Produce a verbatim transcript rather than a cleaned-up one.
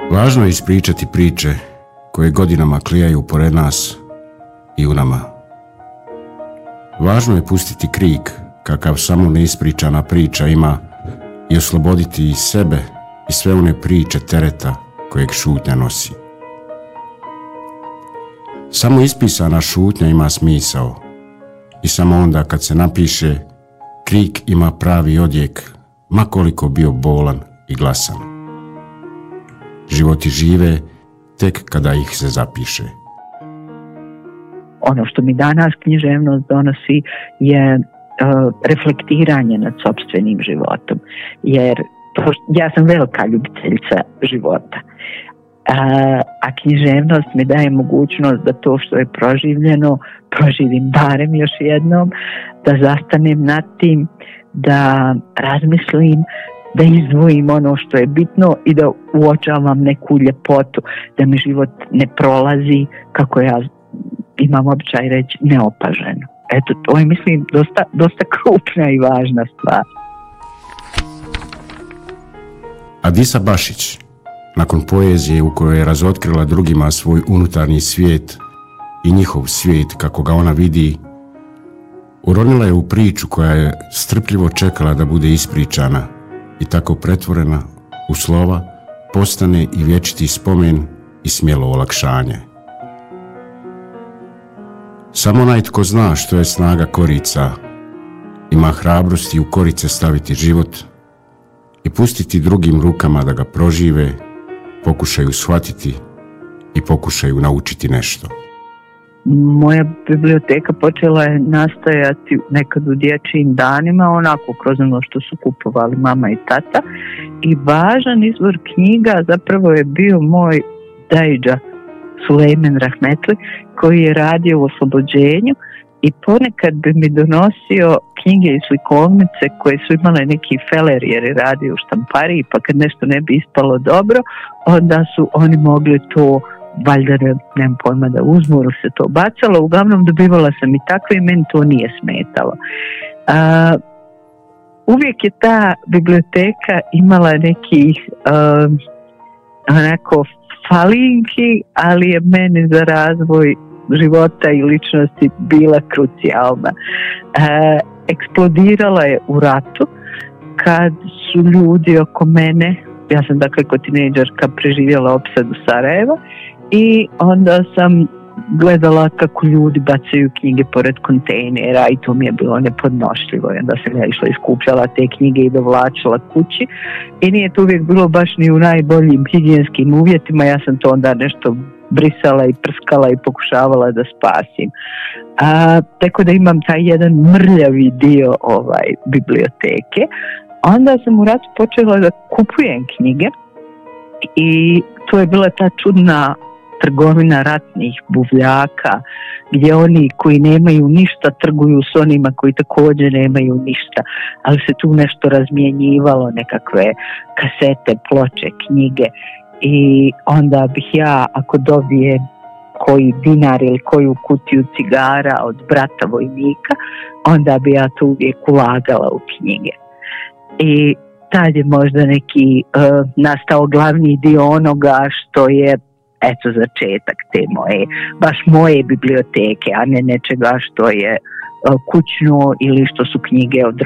Važno je ispričati priče koje godinama klijaju pored nas i u nama. Važno je pustiti krik kakav samo neispričana priča ima i osloboditi i sebe i sve one priče tereta kojeg šutnja nosi. Samo ispisana šutnja ima smisao i samo onda kad se napiše, krik ima pravi odjek, ma koliko bio bolan i glasan. Životi žive tek kada ih se zapiše. Ono što mi danas književnost donosi je uh, reflektiranje nad sopstvenim životom, jer to, ja sam velika ljubiteljica života. Uh, a književnost mi daje mogućnost da to što je proživljeno proživim barem još jednom, da zastanem nad tim, da razmislim, da izdvojim ono što je bitno i da uočavam neku ljepotu, da mi život ne prolazi, kako ja imam običaj reći, neopaženo. Eto, to je, mislim, dosta, dosta krupna i važna stvar. Adisa Bašić, nakon poezije u kojoj je razotkrila drugima svoj unutarnji svijet i njihov svijet kako ga ona vidi, uronila je u priču koja je strpljivo čekala da bude ispričana i tako pretvorena u slova postane i vječiti spomen i smjelo olakšanje. Samo onaj tko zna što je snaga korica, ima hrabrosti u korice staviti život i pustiti drugim rukama da ga prožive, pokušaju shvatiti i pokušaju naučiti nešto. Moja biblioteka počela je nastajati nekad u dječjim danima, onako kroz ono što su kupovali mama i tata. I važan izvor knjiga zapravo je bio moj dajđa Sulejman Rahmetli, koji je radio u Oslobođenju i ponekad bi mi donosio knjige i slikovnice koje su imale neki feler jer je radio u štampariji, pa kad nešto ne bi ispalo dobro, onda su oni mogli to valjda ne, nemam pojma da uzmu, se to bacalo. Uglavnom dobivala sam i takve i meni to nije smetalo. A, uvijek je ta biblioteka imala nekih a, onako falinki, ali je meni za razvoj života i ličnosti bila krucijalna. A, eksplodirala je u ratu kad su ljudi oko mene, ja sam dakle kao tinejdžerka preživjela opsadu Sarajeva, i onda sam gledala kako ljudi bacaju knjige pored kontejnera i to mi je bilo nepodnošljivo. I onda sam ja išla i skupljala te knjige i dovlačila kući i nije to uvijek bilo baš ni u najboljim higijenskim uvjetima. Ja sam to onda nešto brisala i prskala i pokušavala da spasim. A, tako da imam taj jedan mrljavi dio ovaj biblioteke. Onda sam u ratu počela da kupujem knjige i to je bila ta čudna trgovina ratnih buvljaka, gdje oni koji nemaju ništa trguju s onima koji također nemaju ništa, ali se tu nešto razmjenjivalo, nekakve kasete, ploče, knjige i onda bih ja, ako dobijem koji dinar ili koju kutiju cigara od brata vojnika, onda bi ja to uvijek ulagala u knjige. I tad je možda neki uh, nastao glavni dio onoga što je eto začetak te moje, baš moje biblioteke, a ne nečega što je uh, kućno ili što su knjige od